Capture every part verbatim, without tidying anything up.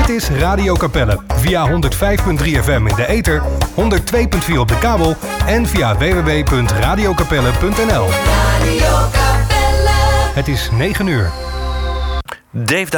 Dit is Radio Capelle via honderd vijf komma drie F M in de ether, honderd twee komma vier op de kabel en via w w w punt radio capelle punt n l. Radio Capelle. Het is negen uur. Dave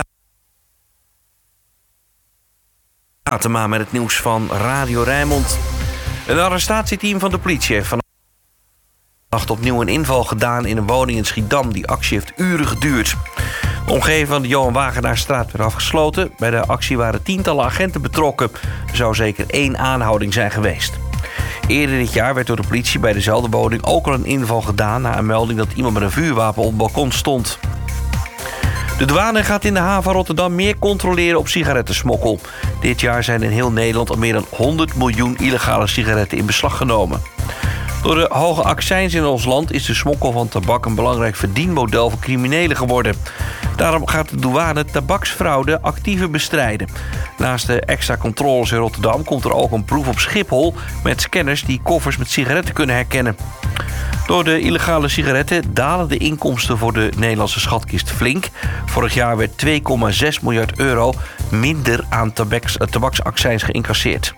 Atema met het nieuws van Radio Rijnmond. Een arrestatieteam van de politie heeft vannacht opnieuw een inval gedaan in een woning in Schiedam. Die actie heeft uren geduurd. De omgeving van de Johan Wagenaarstraat werd afgesloten. Bij de actie waren tientallen agenten betrokken. Er zou zeker één aanhouding zijn geweest. Eerder dit jaar werd door de politie bij dezelfde woning ook al een inval gedaan na een melding dat iemand met een vuurwapen op het balkon stond. De douane gaat in de haven van Rotterdam meer controleren op sigarettensmokkel. Dit jaar zijn in heel Nederland al meer dan honderd miljoen illegale sigaretten in beslag genomen. Door de hoge accijns in ons land is de smokkel van tabak een belangrijk verdienmodel voor criminelen geworden. Daarom gaat de douane tabaksfraude actiever bestrijden. Naast de extra controles in Rotterdam komt er ook een proef op Schiphol met scanners die koffers met sigaretten kunnen herkennen. Door de illegale sigaretten dalen de inkomsten voor de Nederlandse schatkist flink. Vorig jaar werd twee komma zes miljard euro minder aan tabaks, tabaksaccijns geïncasseerd.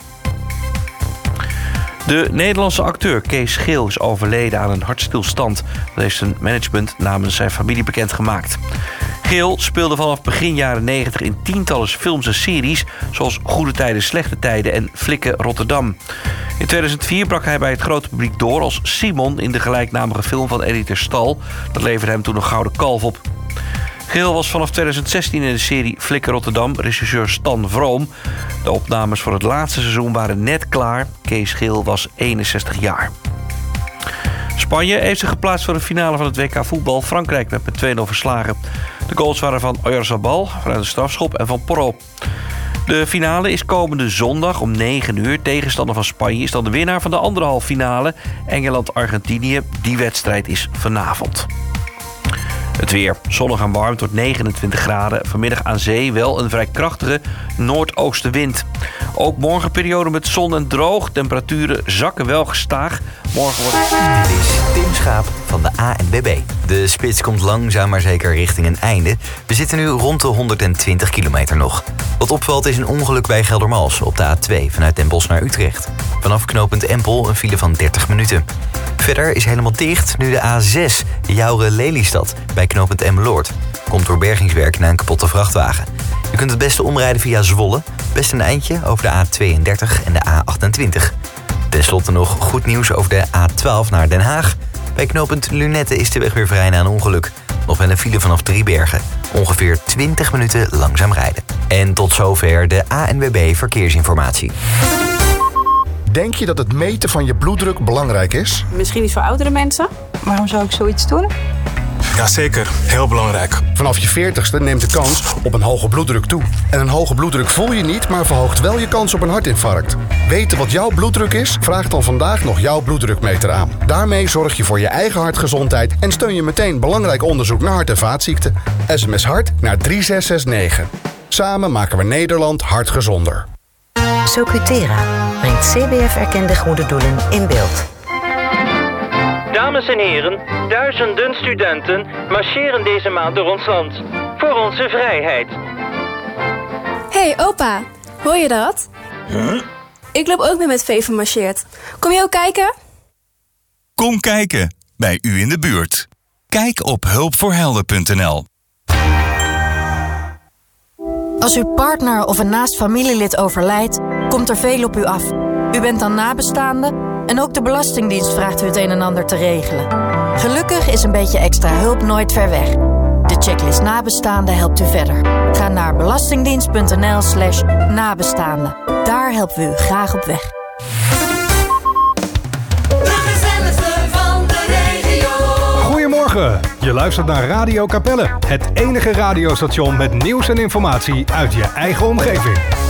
De Nederlandse acteur Kees Geel is overleden aan een hartstilstand. Dat heeft zijn management namens zijn familie bekendgemaakt. Geel speelde vanaf begin jaren negentig in tientallen films en series, zoals Goede Tijden, Slechte Tijden en Flikken Rotterdam. In tweeduizend vier brak hij bij het grote publiek door als Simon in de gelijknamige film van Eddie ter Stal. Dat leverde hem toen een gouden kalf op. Geel was vanaf tweeduizend zestien in de serie Flikken Rotterdam regisseur Stan Vroom. De opnames voor het laatste seizoen waren net klaar. Kees Geel was eenenzestig jaar. Spanje heeft zich geplaatst voor de finale van het W K voetbal. Frankrijk werd met twee nul verslagen. De goals waren van Oyarzabal vanuit de strafschop en van Porro. De finale is komende zondag om negen uur. Tegenstander van Spanje is dan de winnaar van de andere halve finale. Engeland-Argentinië. Die wedstrijd is vanavond. Het weer. Zonnig en warm tot negenentwintig graden. Vanmiddag aan zee wel een vrij krachtige noordoostenwind. Ook morgen periode met zon en droog. Temperaturen zakken wel gestaag. Morgen wordt het... Dit is Tim Schaap van de A N W B. De spits komt langzaam maar zeker richting een einde. We zitten nu rond de honderdtwintig kilometer nog. Wat opvalt is een ongeluk bij Geldermals op de A twee vanuit Den Bosch naar Utrecht. Vanaf knooppunt Empel een file van dertig minuten. Verder is helemaal dicht nu de A zes, Jouren-Lelystad, bij knooppunt Emmeloord. Komt door bergingswerk na een kapotte vrachtwagen. Je kunt het beste omrijden via Zwolle, best een eindje over de A tweeëndertig en de A achtentwintig. Ten slotte nog goed nieuws over de A twaalf naar Den Haag. Bij knooppunt Lunette is de weg weer vrij na een ongeluk. Nog wel een file vanaf Driebergen. Ongeveer twintig minuten langzaam rijden. En tot zover de A N W B Verkeersinformatie. Denk je dat het meten van je bloeddruk belangrijk is? Misschien niet voor oudere mensen. Waarom zou ik zoiets doen? Jazeker, heel belangrijk. Vanaf je veertigste neemt de kans op een hoge bloeddruk toe. En een hoge bloeddruk voel je niet, maar verhoogt wel je kans op een hartinfarct. Weten wat jouw bloeddruk is? Vraag dan vandaag nog jouw bloeddrukmeter aan. Daarmee zorg je voor je eigen hartgezondheid en steun je meteen belangrijk onderzoek naar hart- en vaatziekten. S M S hart naar drie zes zes negen. Samen maken we Nederland hartgezonder. Socutera brengt C B F-erkende goede doelen in beeld. Dames en heren, duizenden studenten marcheren deze maand door ons land. Voor onze vrijheid. Hey opa, hoor je dat? Huh? Ik loop ook mee met Veven marcheert. Kom je ook kijken? Kom kijken, bij u in de buurt. Kijk op hulpvoorhelden punt n l. Als uw partner of een naast familielid overlijdt, komt er veel op u af. U bent dan nabestaande en ook de Belastingdienst vraagt u het een en ander te regelen. Gelukkig is een beetje extra hulp nooit ver weg. De checklist nabestaande helpt u verder. Ga naar belastingdienst punt n l slash nabestaande. Daar helpen we u graag op weg. Goedemorgen, je luistert naar Radio Capelle. Het enige radiostation met nieuws en informatie uit je eigen omgeving.